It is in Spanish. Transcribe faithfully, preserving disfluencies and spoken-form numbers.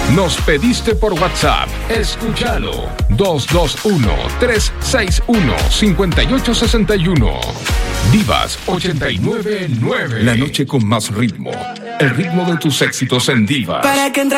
Nos pediste por WhatsApp. Escúchalo. dos dos uno, tres seis uno, cinco ocho seis uno. Divas ochenta y nueve nueve. La noche con más ritmo. El ritmo de tus éxitos en Divas. Para que